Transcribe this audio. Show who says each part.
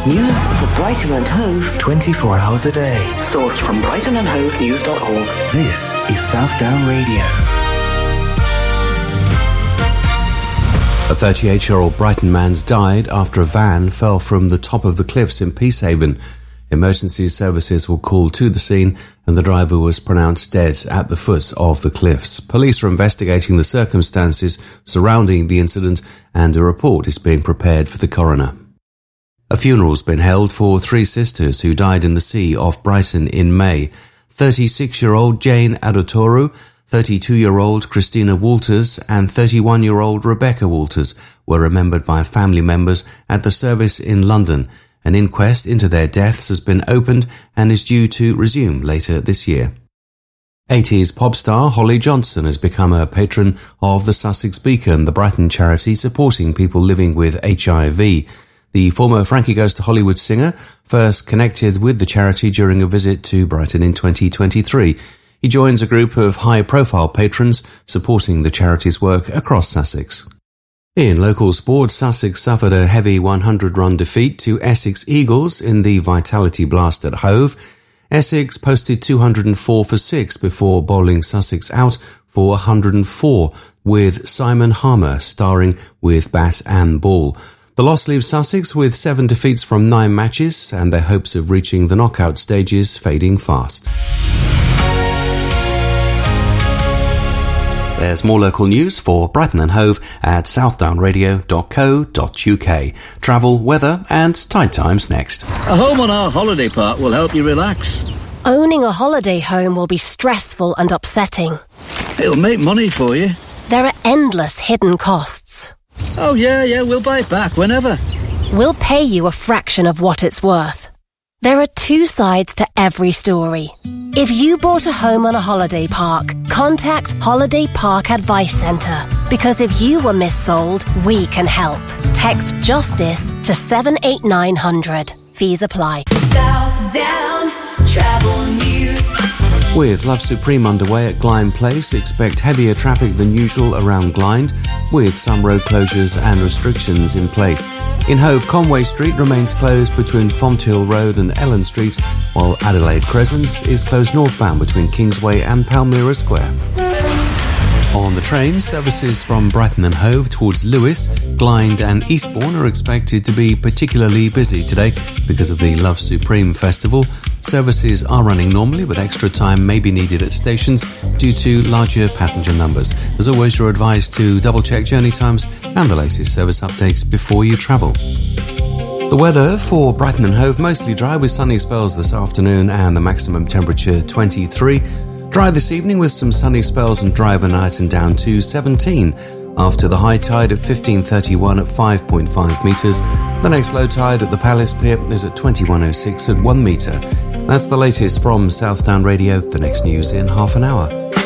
Speaker 1: News for Brighton and Hove
Speaker 2: 24 hours a day.
Speaker 1: Sourced from brightonandhovenews.org.
Speaker 2: This is Southdown Radio.
Speaker 3: A 38-year-old Brighton man's died after a van fell from the top of the cliffs in Peacehaven. Emergency services were called to the scene and the driver was pronounced dead at the foot of the cliffs. Police are investigating the circumstances surrounding the incident and a report is being prepared for the coroner. A funeral's been held for three sisters who died in the sea off Brighton in May. 36-year-old Jane Adotoru, 32-year-old Christina Walters and 31-year-old Rebecca Walters were remembered by family members at the service in London. An inquest into their deaths has been opened and is due to resume later this year. 80s pop star Holly Johnson has become a patron of the Sussex Beacon, the Brighton charity supporting people living with HIV. The former Frankie Goes to Hollywood singer first connected with the charity during a visit to Brighton in 2023. He joins a group of high-profile patrons supporting the charity's work across Sussex. In local sport, Sussex suffered a heavy 100-run defeat to Essex Eagles in the Vitality Blast at Hove. Essex posted 204 for 6 before bowling Sussex out for 104, with Simon Harmer starring with bat and ball. The loss leaves Sussex with 7 defeats from 9 matches and their hopes of reaching the knockout stages fading fast. There's more local news for Brighton and Hove at southdownradio.co.uk. Travel, weather and tide times next.
Speaker 4: A home on our holiday park will help you relax.
Speaker 5: Owning a holiday home will be stressful and upsetting.
Speaker 4: It'll make money for you.
Speaker 5: There are endless hidden costs.
Speaker 4: Oh, yeah, we'll buy it back whenever.
Speaker 5: We'll pay you a fraction of what it's worth. There are 2 sides to every story. If you bought a home on a holiday park, contact Holiday Park Advice Centre. Because if you were missold, we can help. Text JUSTICE to 78900. Fees apply.
Speaker 6: Southdown Travel News.
Speaker 3: With Love Supreme underway at Glynde Place, expect heavier traffic than usual around Glynde, with some road closures and restrictions in place. In Hove, Conway Street remains closed between Fonthill Road and Ellen Street, while Adelaide Crescent is closed northbound between Kingsway and Palmyra Square. On the train, services from Brighton and Hove towards Lewes, Glynde and Eastbourne are expected to be particularly busy today because of the Love Supreme Festival. Services are running normally, but extra time may be needed at stations due to larger passenger numbers. As always, you're advised to double-check journey times and the latest service updates before you travel. The weather for Brighton and Hove, mostly dry with sunny spells this afternoon and the maximum temperature 23. Dry this evening with some sunny spells and dry overnight and down to 17. After the high tide at 15:31 at 5.5 metres. The next low tide at the Palace Pier is at 21:06 at 1 metre. That's the latest from Southdown Radio. The next news in half an hour.